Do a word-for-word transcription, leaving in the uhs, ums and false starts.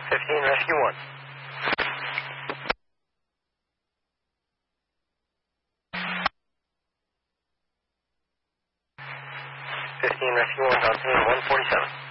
fifteen, rescue one. fifteen, rescue one, on scene one forty-seven.